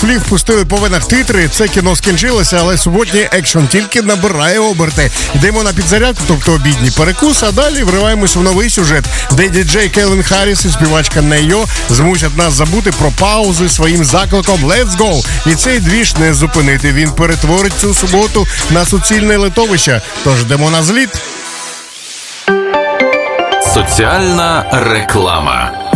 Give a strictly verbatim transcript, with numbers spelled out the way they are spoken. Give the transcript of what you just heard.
Флів пустили по венах титри, це кіно скінчилося, але суботній екшн тільки набирає оберти. Йдемо на підзарядку, тобто обідній перекус, а далі вриваємось в новий сюжет, де діджей Келвін Харріс і співачка Нейо змусять нас забути про паузи своїм закликом «Let's go». І цей двіж не зупинити. Він перетворить цю суботу на суцільне литовище. Тож йдемо на зліт. Соціальна реклама.